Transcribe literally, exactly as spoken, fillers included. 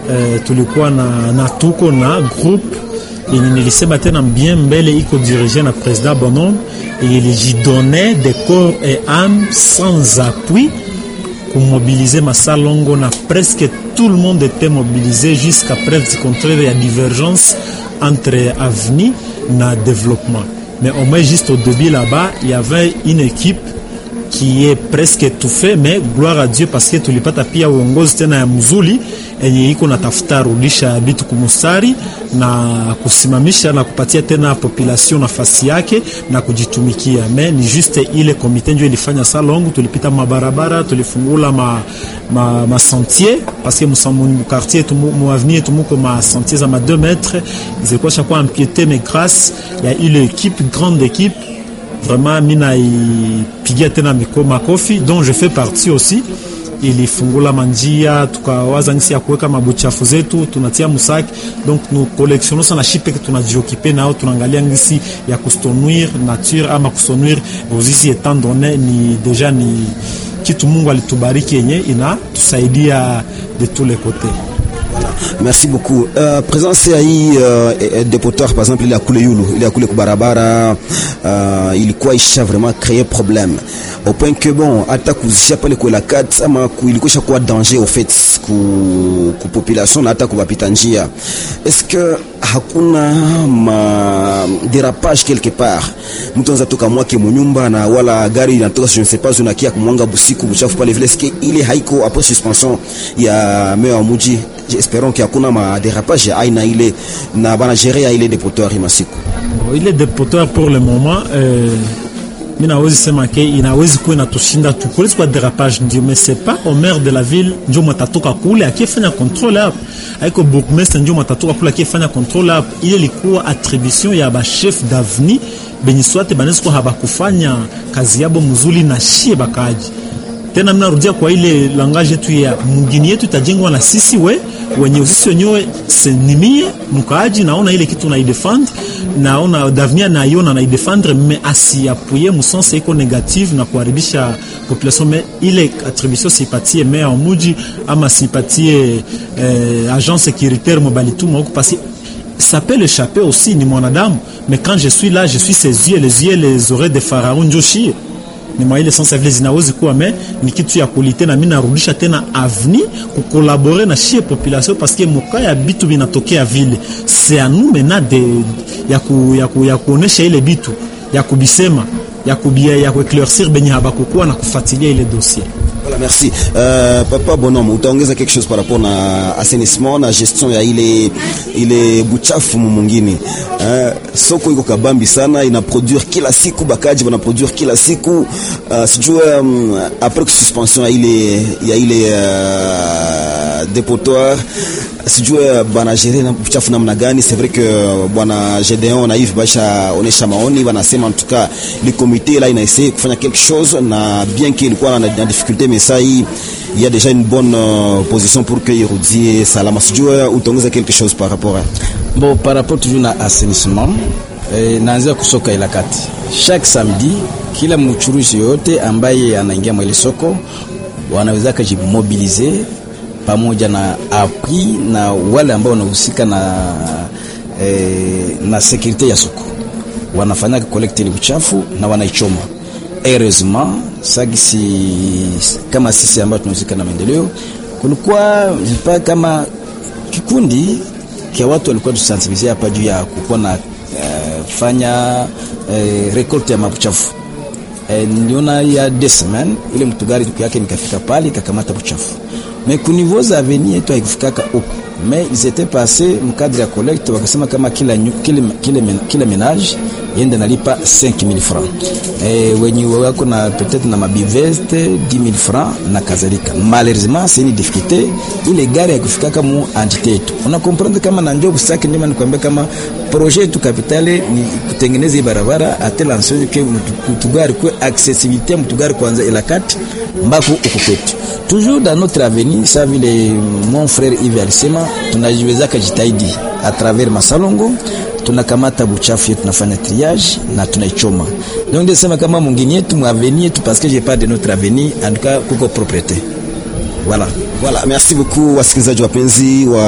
eh, tulikuwa na, na tuko na groupe yenye nilisema tena bien mbele iko dirigé na président Bonhomme et il y donnait des corps et âmes sans appui pour mobiliser Massalongo. Na presque tout le monde était mobilisé jusqu'à preuve du contraire. Il y a divergence entre avenir na développement, mais au moins juste au début là-bas il y avait une équipe qui est presque étouffée, mais gloire à Dieu parce que tulipata pia uongozi tena ya mzuri yenye iko natafuta rudisha bitu kumustari na kusimamisha na kupatia tena population nafasi yake na kujitumikia. Mais ni juste ile komite ndio ilifanya Salongo. Tulipita mabarabara, tulifungula ma ma, ma sentier parce que mu quartier tout mu avenir tout muko ma sentier za ma deux mètres zilikuwa chaque empiété, mais grâce ya ile équipe, grande équipe, vraiment mina ipigia tena miko makofi dont je fais partie aussi. Ilifungula manjia, tukawaza ngisi ya kuweka mabuchafu zetu tunatia musaki, donc nous collectionnons sana shipe que tunajiokipe nao, tunaangalia ngisi ya kustonuire nature ama kustonuire bozisi, étant donné ni déjà ni kitu Mungu alitubariki yenye ina tusaidia de tous les côtés. Voilà. Merci beaucoup. Euh, présence ya hii euh, dépotoir par exemple il a coulé yulu, il a coulé kubarabara, euh, ilikuwa isha vraiment créer problème au point que bon hata kuzisha pale kwa la kat ama ilikuwa kwa danger au fait ku, ku population na hata kubapita njia. Est-ce que hakuna ma dérapage quelque part, mtu anza toka mwake munyumba na wala gari inatoka je ne sais pas unakia kumwanga busiku buchafu pale vile, est-ce que ile haiko après suspension ya meya muji? Espérons qu'il y a kuna ma dérapage aina ile na bana gérer ya ile dépotoir masiku. Bon, ile dépotoir pour le moment euh mina hawezi sema ke inawezi kuwa inatushinda tu kulisi kwa dérapage ndio, mais c'est pas au maire de la ville ndio matatoka kule akifanya contrôle hapo, haiko bourgmestre ndio matatoka kule akifanya contrôle hapo. Ile ilikuwa attribution ya ba chef d'avenue benye swate banesko habakufanya kazi yabo mzuri na shie bakaji. Tena mnarudia kwa ile langage yetu ya mgini yetu itajengwa na sisi we wenye sisi wenyewe senimie mkaaji, naona ile kitu na idefend, naona d'avenir na yona na idefendre, mais asiapuye mu sens iko négative na kuharibisha population. Mais ile attribution sipatie mais en muji ama sipatie euh, agent sécuritaire mobalitu moko, parce que ça peut l'échapper aussi, ni mwanadamu. Mais quand je suis là, je suis ses yeux, les yeux, les oreilles de Pharaon Njoshi. Ni mwa ile sense vile zinawezi kuwa, mais ni kitu ya kulite na mimi narudisha tena avenir ku collaborer na shie population, parce que moka ya bitu binatokea vile c'est à nous maintenant de ya ku ya ku ya kuonesha ile bitu ya kubisema ya kubia ya kuéclaircir benye habakokuwa na kufuatilia ile dossier. Voilà, merci. Euh, Papa Bonhomme, utaongeza quelque chose par rapport na assainissement na gestion ya ile ile buchafu mwingine? Euh, soko iko kabambi sana, ina produire kila siku, bakaji wana produire kila siku. Uh, sijue um, après suspension ya ile ya ile uh, dépotoir, sijue bana gérer na buchafu namna gani? C'est vrai que bwana Gedeon na Yves Basha onesha maoni, wanasema en tout cas le comité là ina essayé kufanya quelque chose, na bien qu'il ilikuwa na difficulté, mais ça il y a déjà une bonne euh, position pour que irudie salama. Sijue utaongeza quelque chose par rapport à bon par rapport toujours na assainissement. Eh, naanza kusoka ila kati chaque samedi kila mchuruzi yote ambaye anaingia mwele soko wanaweza kujimobiliser pamoja na appui na wale ambao wanahusika na eh, na sécurité ya soko, wanafanya collecte ile uchafu na wanaichoma. Heureusement sagisi kama sisi ambao tunahusika na maendeleo, kulikuwa mpaka kama kikundi kia watu walikuwa tusensibiliser hapa juu ya kukuwa na uh, fanya uh, récolte ya mabuchafu. Uh, niliona ya deux semaines ile mtugari yake nikafika pale kakamata buchafu, mais ku niveau za avenir yetu haikufikaka huko, mais ils étaient passés mkadri ya collecte, wakasema kama kila kila kila, kila ménage yende nalipa cinq mille francs, eh wenye wako na peut-être na mabiveste dix mille francs na kadhalika. Malheureusement c'est une difficulté ile gari ya kufika kama entité yetu, una comprendre kama na ndio busaki. Ndio nikwambia kama projet tu capitale ni kutengeneza barabara atelanso ke mtugari kwa accessibilité mtugari kwanza ila kati mbako ukukwetu toujours dans notre avenir. Ça vile mon frère Yves alisema, tunajiweza kujitahidi à travers Masalongo, tunakamata buchafu yetu, tunafanya triage na tunaichoma. Donc ndio sema kama mwingine yetu mwavenir yetu, parce que j'ai pas de notre avenir en tout cas kuko propriété. Voilà. Voilà, merci beaucoup wasikilizaji wapenzi wa